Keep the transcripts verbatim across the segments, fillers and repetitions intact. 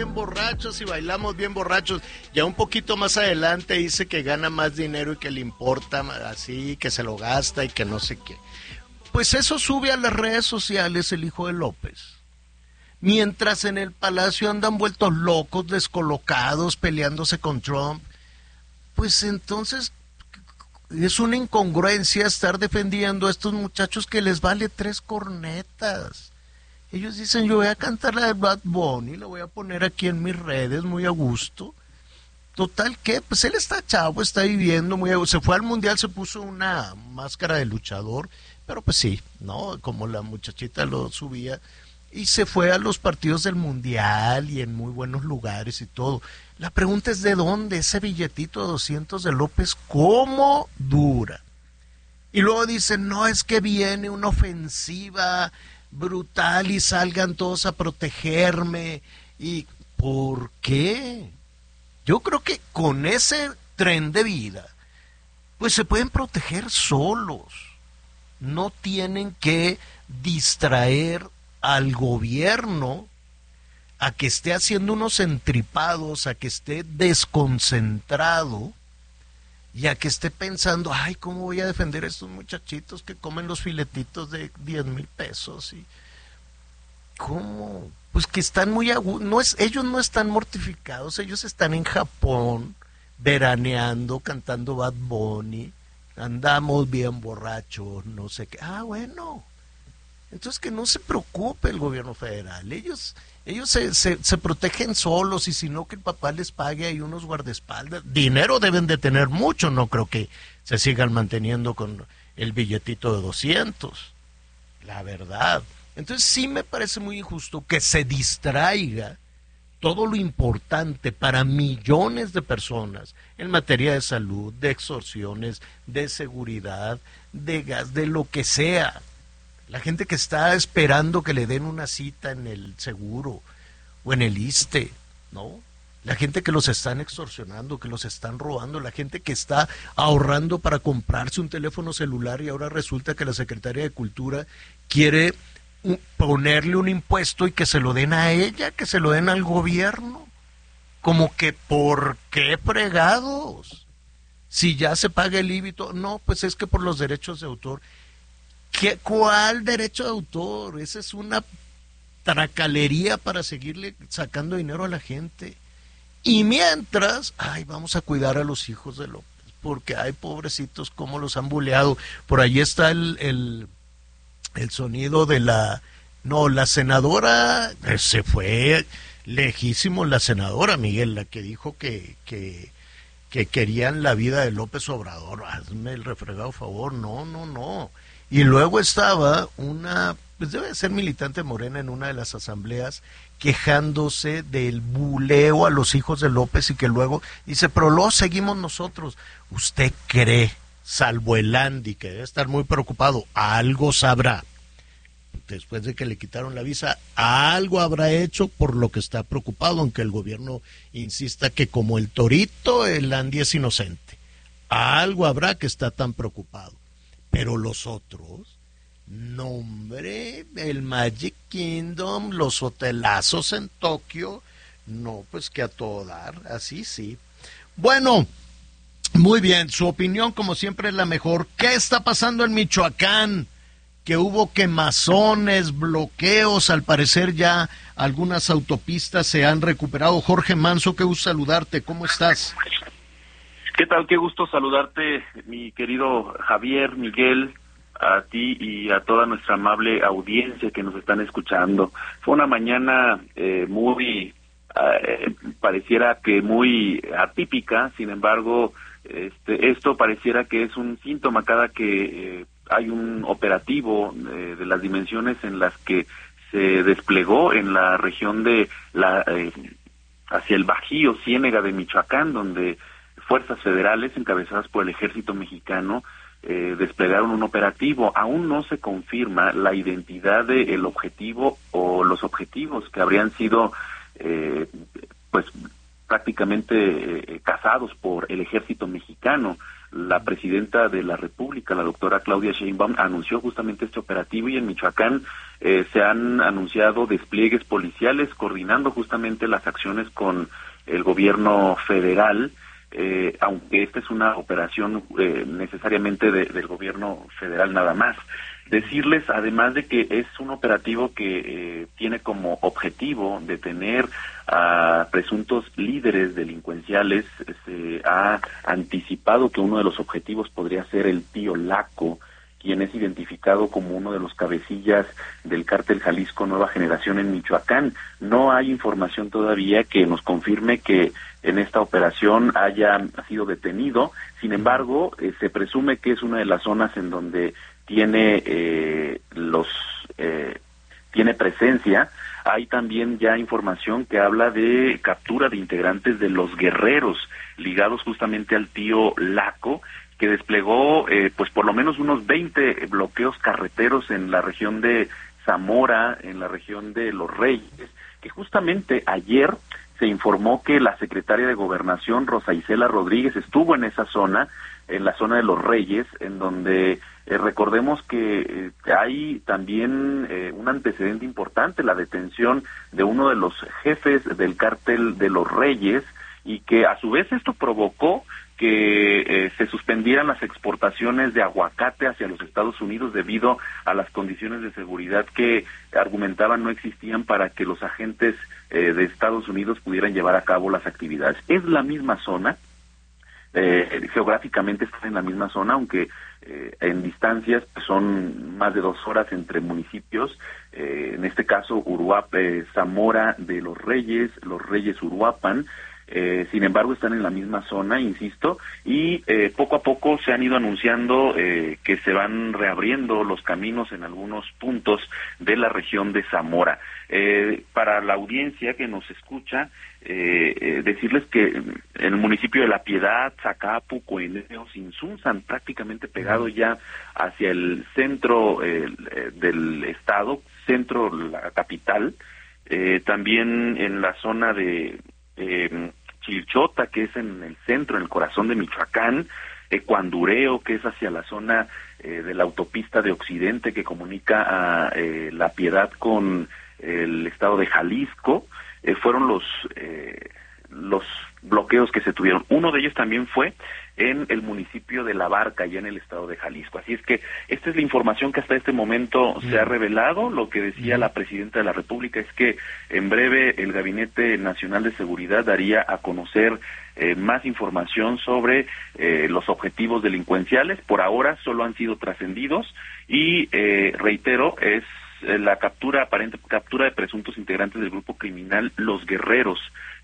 Bien borrachos y bailamos bien borrachos. Ya un poquito más adelante dice que gana más dinero y que le importa así, que se lo gasta y que no sé qué. Pues eso sube a las redes sociales el hijo de López. Mientras en el palacio andan vueltos locos, descolocados, peleándose con Trump. Pues entonces es una incongruencia estar defendiendo a estos muchachos que les vale tres cornetas. Ellos dicen, yo voy a cantar la de Bad Bunny, la voy a poner aquí en mis redes, muy a gusto. Total, ¿qué? Pues él está chavo, está viviendo muy a gusto. Se fue al mundial, se puso una máscara de luchador, pero pues sí, ¿no? Como la muchachita lo subía. Y se fue a los partidos del mundial y en muy buenos lugares y todo. La pregunta es, ¿de dónde ese billetito de doscientos de López? ¿Cómo dura? Y luego dicen, no, es que viene una ofensiva brutal y salgan todos a protegerme. ¿Y por qué? Yo creo que con ese tren de vida, pues se pueden proteger solos. No tienen que distraer al gobierno a que esté haciendo unos entripados, a que esté desconcentrado y a que esté pensando, ay, ¿cómo voy a defender a estos muchachitos que comen los filetitos de diez mil pesos? Y ¿cómo? Pues que están muy agudos, no es, ellos no están mortificados, ellos están en Japón, veraneando, cantando Bad Bunny, andamos bien borrachos, no sé qué. Ah, bueno, entonces que no se preocupe el gobierno federal, ellos ellos se, se, se protegen solos, y si no, que el papá les pague ahí unos guardaespaldas. Dinero deben de tener mucho, no creo que se sigan manteniendo con el billetito de doscientos, la verdad. Entonces sí me parece muy injusto que se distraiga todo lo importante para millones de personas en materia de salud, de extorsiones, de seguridad, de gas, de lo que sea. La gente que está esperando que le den una cita en el seguro o en el ISSSTE, ¿no? La gente que los están extorsionando, que los están robando, la gente que está ahorrando para comprarse un teléfono celular y ahora resulta que la Secretaría de Cultura quiere ponerle un impuesto y que se lo den a ella, que se lo den al gobierno. Como que, ¿por qué fregados? Si ya se paga el I V A y todo. No, pues es que por los derechos de autor. ¿Qué, ¿Cuál derecho de autor? Esa es una tracalería para seguirle sacando dinero a la gente. Y mientras, ay, vamos a cuidar a los hijos de López, porque ay, pobrecitos, cómo los han buleado. Por ahí está el, el, el sonido de la, no, la senadora, eh, se fue lejísimo la senadora, Miguel, la que dijo que, que, que querían la vida de López Obrador. Hazme el refregado favor, no, no, no. Y luego estaba una, pues debe ser militante morena en una de las asambleas, quejándose del buleo a los hijos de López, y que luego dice, pero luego seguimos nosotros. ¿Usted cree, salvo el Andy, que debe estar muy preocupado, algo sabrá, después de que le quitaron la visa, algo habrá hecho por lo que está preocupado, aunque el gobierno insista que como el torito, el Andy es inocente? Algo habrá que está tan preocupado. Pero los otros, no hombre, el Magic Kingdom, los hotelazos en Tokio, no, pues que a todo dar, así sí. Bueno, muy bien, su opinión como siempre es la mejor. ¿Qué está pasando en Michoacán? Que hubo quemazones, bloqueos, al parecer ya algunas autopistas se han recuperado. Jorge Manso, qué gusto saludarte, ¿cómo estás? ¿Qué tal? Qué gusto saludarte, mi querido Javier, Miguel, a ti y a toda nuestra amable audiencia que nos están escuchando. Fue una mañana eh, muy, eh, pareciera que muy atípica, sin embargo, este, esto pareciera que es un síntoma cada que eh, hay un operativo eh, de las dimensiones en las que se desplegó en la región de la, eh, hacia el Bajío, Ciénega de Michoacán, donde fuerzas federales encabezadas por el ejército mexicano eh, desplegaron un operativo. Aún no se confirma la identidad del objetivo o los objetivos que habrían sido eh, pues prácticamente eh, cazados por el ejército mexicano. la presidenta de la República, la doctora Claudia Sheinbaum, anunció justamente este operativo, y en Michoacán eh, se han anunciado despliegues policiales coordinando justamente las acciones con el gobierno federal, eh, aunque esta es una operación eh, necesariamente de, del gobierno federal nada más. Decirles, además de que es un operativo que eh, tiene como objetivo detener a presuntos líderes delincuenciales, se ha anticipado que uno de los objetivos podría ser el tío Laco, quien es identificado como uno de los cabecillas del cártel Jalisco Nueva Generación en Michoacán. No hay información todavía que nos confirme que en esta operación haya sido detenido. Sin embargo, eh, se presume que es una de las zonas en donde tiene eh, los eh, tiene presencia. Hay también ya información que habla de captura de integrantes de los guerreros ligados justamente al tío Laco, que desplegó eh, pues por lo menos unos veinte bloqueos carreteros en la región de Zamora, en la región de Los Reyes, que justamente ayer se informó que la secretaria de Gobernación, Rosa Isela Rodríguez, estuvo en esa zona, en la zona de Los Reyes, en donde eh, recordemos que eh, hay también eh, un antecedente importante, la detención de uno de los jefes del cártel de Los Reyes, y que a su vez esto provocó que eh, se suspendieran las exportaciones de aguacate hacia los Estados Unidos debido a las condiciones de seguridad que argumentaban no existían para que los agentes eh, de Estados Unidos pudieran llevar a cabo las actividades. Es la misma zona, eh, geográficamente están en la misma zona, aunque eh, en distancias pues, son más de dos horas entre municipios, eh, en este caso Uruapan, eh, Zamora de Los Reyes, Los Reyes Uruapan. Eh, sin embargo, están en la misma zona, insisto, y eh, poco a poco se han ido anunciando eh, que se van reabriendo los caminos en algunos puntos de la región de Zamora. Eh, para la audiencia que nos escucha, eh, eh, decirles que en el municipio de La Piedad, Zacapu, Coeneo, Sinsunzan, prácticamente pegado ya hacia el centro eh, del estado, centro, la capital, eh, también en la zona de Eh, Chilchota, que es en el centro, en el corazón de Michoacán, eh, Cuandureo, que es hacia la zona eh, de la autopista de Occidente que comunica a eh, La Piedad con el estado de Jalisco, eh, fueron los eh, los bloqueos que se tuvieron. Uno de ellos también fue en el municipio de La Barca, allá en el estado de Jalisco. Así es que esta es la información que hasta este momento mm. se ha revelado. Lo que decía mm. la presidenta de la República es que en breve el Gabinete Nacional de Seguridad daría a conocer eh, más información sobre eh, los objetivos delincuenciales. Por ahora solo han sido trascendidos y, eh, reitero, es la captura, aparente captura de presuntos integrantes del grupo criminal Los Guerreros,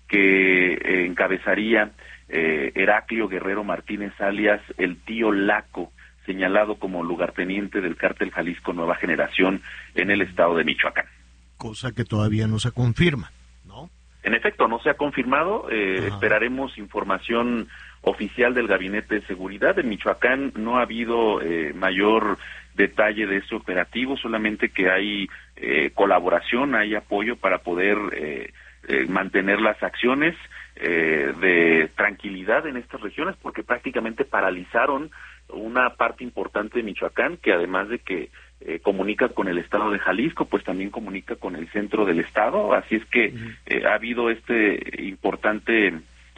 que eh, encabezaría eh, Heraclio Guerrero Martínez, alias el tío Laco, señalado como lugarteniente del cártel Jalisco Nueva Generación en el estado de Michoacán. Cosa que todavía no se confirma, ¿no? En efecto, no se ha confirmado, eh, esperaremos información oficial del Gabinete de Seguridad. En Michoacán no ha habido eh, mayor detalle de este operativo, solamente que hay eh, colaboración, hay apoyo para poder eh, eh, mantener las acciones eh, de tranquilidad en estas regiones, porque prácticamente paralizaron una parte importante de Michoacán, que además de que eh, comunica con el estado de Jalisco, pues también comunica con el centro del estado, así es que uh-huh. eh, ha habido este importante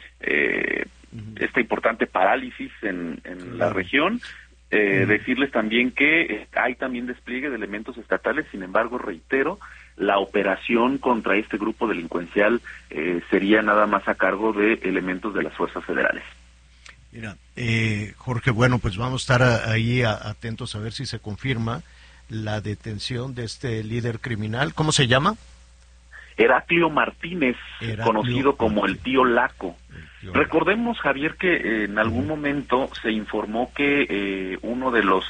eh, uh-huh. esta importante parálisis en, en uh-huh. la región. Eh, uh-huh. Decirles también que hay también despliegue de elementos estatales, sin embargo, reitero, la operación contra este grupo delincuencial eh, sería nada más a cargo de elementos de las fuerzas federales. Mira, eh, Jorge, bueno, pues vamos a estar a, ahí a, atentos a ver si se confirma la detención de este líder criminal. ¿Cómo se llama? Heraclio Martínez, Heraclio conocido como Martínez. el tío Laco. El tío Recordemos, Javier, que eh, en algún uh-huh. momento se informó que eh, uno de los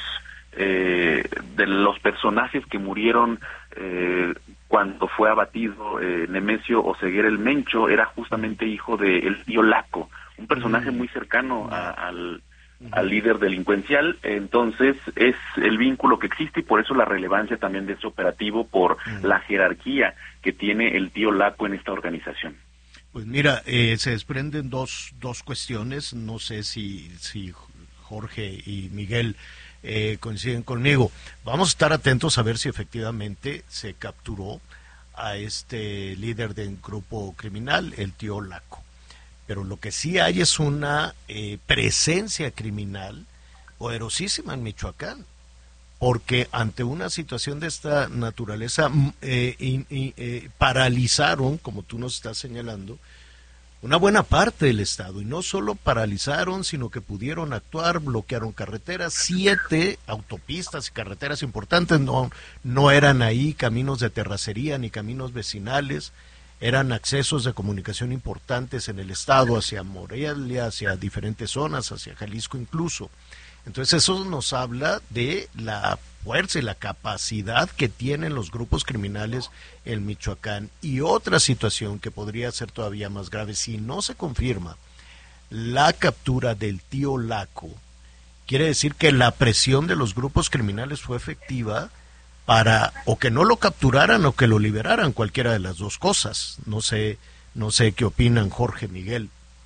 eh, de los personajes que murieron eh, cuando fue abatido eh, Nemesio Oseguera el Mencho era justamente hijo del tío Laco, un personaje uh-huh. muy cercano a, al, uh-huh. al líder delincuencial. Entonces es el vínculo que existe y por eso la relevancia también de este operativo, por uh-huh. la jerarquía que tiene el tío Laco en esta organización. Pues mira, eh, se desprenden dos dos cuestiones, no sé si si Jorge y Miguel eh, coinciden conmigo. Vamos a estar atentos a ver si efectivamente se capturó a este líder del grupo criminal, el tío Laco. Pero lo que sí hay es una eh, presencia criminal poderosísima en Michoacán, porque ante una situación de esta naturaleza eh, y, y, eh, paralizaron, como tú nos estás señalando, una buena parte del estado, y no solo paralizaron, sino que pudieron actuar, bloquearon carreteras, siete autopistas y carreteras importantes, no, no eran ahí caminos de terracería ni caminos vecinales, eran accesos de comunicación importantes en el estado, hacia Morelia, hacia diferentes zonas, hacia Jalisco incluso. Entonces eso nos habla de la fuerza y la capacidad que tienen los grupos criminales en Michoacán. Y otra situación que podría ser todavía más grave, si no se confirma la captura del tío Laco, quiere decir que la presión de los grupos criminales fue efectiva para o que no lo capturaran o que lo liberaran, cualquiera de las dos cosas. No sé, no sé qué opinan Jorge, Miguel.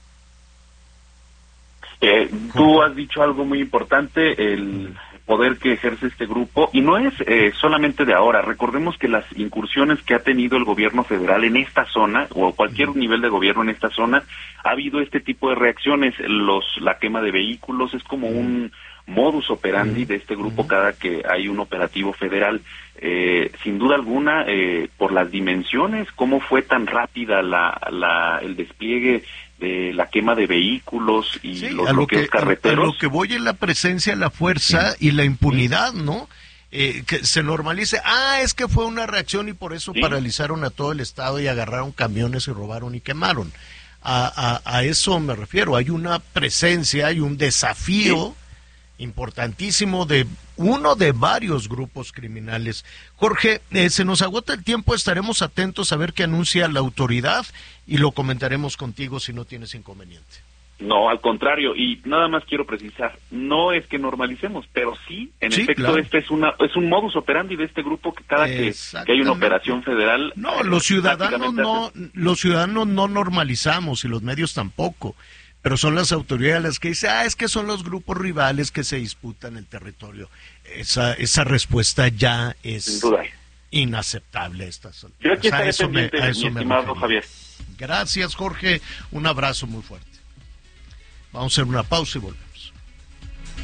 Eh, tú has dicho algo muy importante, el poder que ejerce este grupo, y no es eh, solamente de ahora. Recordemos que las incursiones que ha tenido el gobierno federal en esta zona, o cualquier nivel de gobierno en esta zona, ha habido este tipo de reacciones. Los la quema de vehículos es como un modus operandi de este grupo cada que hay un operativo federal. Eh, sin duda alguna, eh, por las dimensiones, cómo fue tan rápida la, la el despliegue de la quema de vehículos y sí, los bloqueos que, carreteros. A lo que voy en la presencia, la fuerza sí. y la impunidad, ¿no? Eh, que se normalice, ah, es que fue una reacción y por eso sí. paralizaron a todo el estado y agarraron camiones y robaron y quemaron. A, a, a eso me refiero, hay una presencia, hay un desafío sí. importantísimo de uno de varios grupos criminales. Jorge, eh, se nos agota el tiempo, estaremos atentos a ver qué anuncia la autoridad y lo comentaremos contigo si no tienes inconveniente. No, al contrario, y nada más quiero precisar, no es que normalicemos, pero sí, en sí, efecto, claro. este es una es un modus operandi de este grupo que cada que, que hay una operación federal... No, los ciudadanos no, los ciudadanos no normalizamos y los medios tampoco, pero son las autoridades las que dicen, ah, es que son los grupos rivales que se disputan el territorio. Esa esa respuesta ya es Sin duda. inaceptable. Esta Yo aquí estaré pendiente, mi estimado Javier. Gracias, Jorge. Un abrazo muy fuerte. Vamos a hacer una pausa y volvemos.